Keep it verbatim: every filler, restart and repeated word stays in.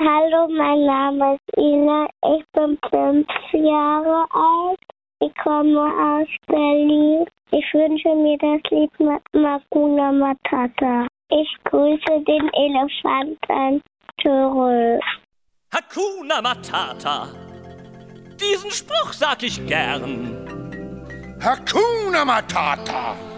Hallo, mein Name ist Ina, ich bin fünf Jahre alt. Ich komme aus Berlin. Ich wünsche mir das Lied Hakuna Matata. Ich grüße den Elefanten Törö. Hakuna Matata, diesen Spruch sag ich gern. Hakuna Matata.